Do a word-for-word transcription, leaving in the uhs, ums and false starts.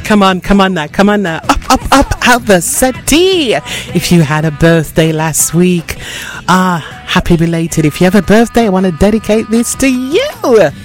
Come on, come on now, come on now. Up, up, up, out the settee. If you had a birthday last week, ah, happy belated. If you have a birthday, I want to dedicate this to you.